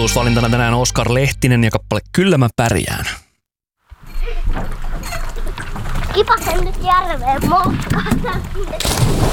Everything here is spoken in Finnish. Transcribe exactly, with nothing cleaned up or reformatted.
uutuusvalintana tänään Oskar Lehtinen ja kappale Kyllä mä pärjään. Kipasen nyt järveen moukkaan.